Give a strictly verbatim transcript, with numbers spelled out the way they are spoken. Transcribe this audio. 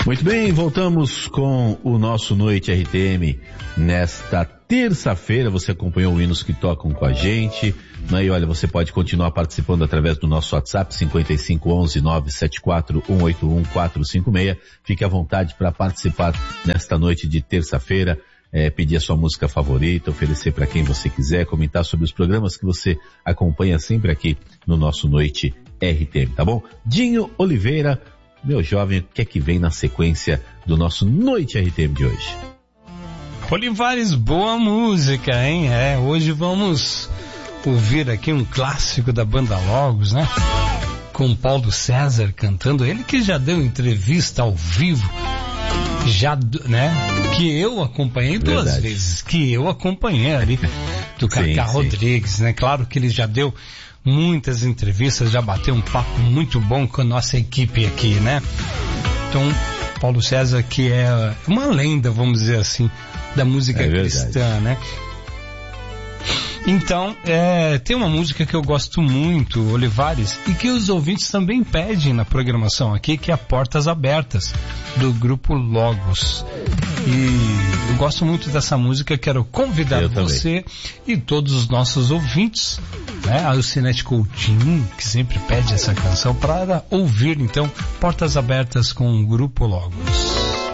Muito bem, voltamos com o nosso Noite R T M nesta terça-feira. Você acompanhou o Hinos que Tocam com a gente, né? E olha, você pode continuar participando através do nosso WhatsApp cinquenta e cinco, onze, nove sete quatro, um oito um, quatro cinco seis. Fique à vontade para participar nesta noite de terça-feira, é, pedir a sua música favorita, oferecer para quem você quiser, comentar sobre os programas que você acompanha sempre aqui no nosso Noite R T M, tá bom? Dinho Oliveira, meu jovem, o que é que vem na sequência do nosso Noite R T M de hoje? Olivares, boa música, hein? É, hoje vamos ouvir aqui um clássico da banda Logos, né? Com Paulo César cantando, ele que já deu entrevista ao vivo, já, né? Que eu acompanhei duas Verdade. vezes, que eu acompanhei ali, do Cacá Rodrigues, né? Claro que ele já deu muitas entrevistas, já bateu um papo muito bom com a nossa equipe aqui, né? Então, Paulo César, que é uma lenda, vamos dizer assim, da música é cristã, né? Então, é, tem uma música que eu gosto muito, Olivares, e que os ouvintes também pedem na programação aqui, que é Portas Abertas, do grupo Logos. E eu gosto muito dessa música, quero convidar eu você também. E todos os nossos ouvintes, né, a Alcinete Coutinho, que sempre pede essa canção, para ouvir, então, Portas Abertas com o grupo Logos.